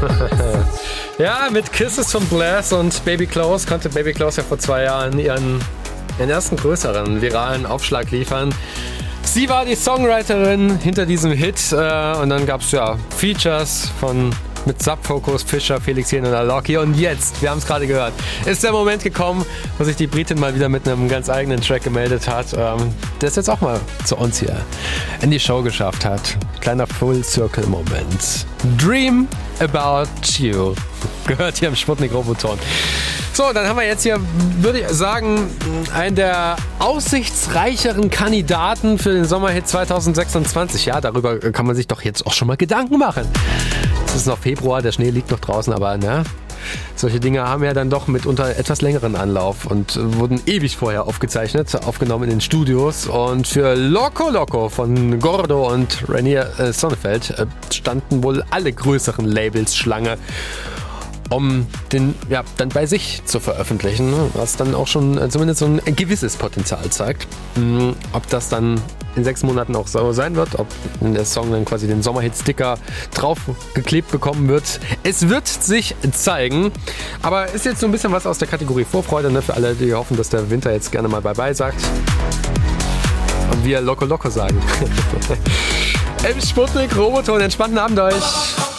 Ja, mit Kisses from Glass und Baby Close konnte Baby Close ja vor 2 Jahren ihren ersten größeren viralen Aufschlag liefern. Sie war die Songwriterin hinter diesem Hit und dann gab es ja Features mit Subfocus, Fischer, Felix Jähn und Alok. Und jetzt, wir haben es gerade gehört, ist der Moment gekommen, wo sich die Britin mal wieder mit einem ganz eigenen Track gemeldet hat, der es jetzt auch mal zu uns hier in die Show geschafft hat. Kleiner Full-Circle-Moment. Dream About You. Gehört hier im Sputnik Roboton. So, dann haben wir jetzt hier, würde ich sagen, einen der aussichtsreicheren Kandidaten für den Sommerhit 2026. Ja, darüber kann man sich doch jetzt auch schon mal Gedanken machen. Es ist noch Februar, der Schnee liegt noch draußen, aber ne, solche Dinge haben ja dann doch mitunter etwas längeren Anlauf und wurden ewig vorher aufgenommen in den Studios. Und für Loco Loco von Gordo und Rainier Sonnefeld standen wohl alle größeren Labels Schlange, um den dann bei sich zu veröffentlichen, was dann auch schon zumindest so ein gewisses Potenzial zeigt. Ob das dann in 6 Monaten auch so sein wird, ob der Song dann quasi den Sommerhit-Sticker draufgeklebt bekommen wird, es wird sich zeigen. Aber ist jetzt so ein bisschen was aus der Kategorie Vorfreude, ne, für alle, die hoffen, dass der Winter jetzt gerne mal Bye-Bye sagt. Und wir Loco Loco sagen. Im Sputnik Roboton, entspannten Abend euch.